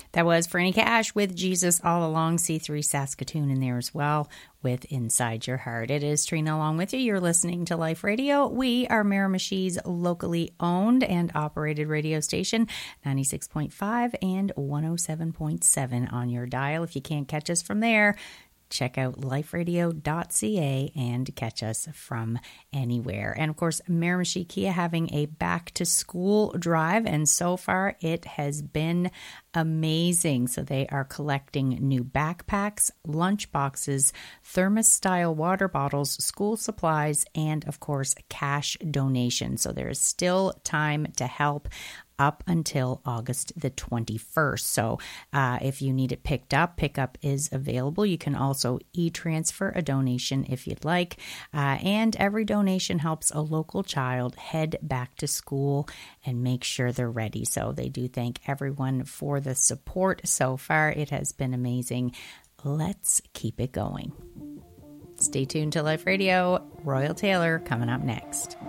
That was Franny Cash with Jesus All Along, C3 Saskatoon in there as well with Inside Your Heart. It is Trina along with you. You're listening to Life Radio. We are Miramichi's locally owned and operated radio station, 96.5 and 107.7 on your dial. If you can't catch us from there, check out liferadio.ca and catch us from anywhere. And of course, Miramichi Kia having a back to school drive, and so far it has been amazing. So they are collecting new backpacks, lunch boxes, thermos style water bottles, school supplies, and of course, cash donations. So there is still time to help up until August the 21st. So if you need it picked up, pickup is available. You can also e-transfer a donation if you'd like. And every donation helps a local child head back to school and make sure they're ready. So they do thank everyone for the support so far. It has been amazing. Let's keep it going. Stay tuned to Life Radio. Royal Taylor coming up next.